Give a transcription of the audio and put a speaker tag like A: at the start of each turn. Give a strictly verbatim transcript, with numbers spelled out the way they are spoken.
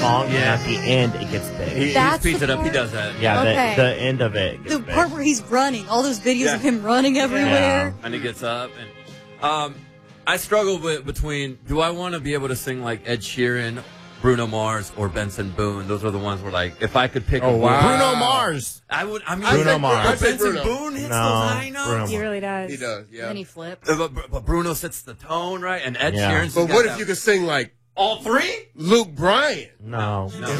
A: song, yeah. and at the end it gets big.
B: He, he speeds it up. He does that.
A: Yeah,
C: okay.
A: the, the end of it.
C: The
A: big.
C: part where he's running, all those videos
B: Yeah.
C: of him running everywhere.
A: Yeah.
B: And he gets up. And um, I struggle with between, do I want to be able to sing like Ed Sheeran, Bruno Mars, or Benson Boone? Those are the ones where, like, if I could pick
D: Oh,
B: a
D: wow.
E: Bruno Mars.
B: I would. I mean,
A: Bruno
B: I
A: Mars.
B: But Benson
E: Bruno.
B: Boone hits
A: No,
B: those high notes.
A: Bruno
F: He really does.
E: He does, yeah.
C: And then he flips.
B: Uh, But, but Bruno sets the tone, right? And Ed
A: Yeah.
B: Sheeran's
E: But
B: got
E: what if
B: that-
E: you could sing like
B: all three?
E: Luke Bryan?
A: No.
B: No.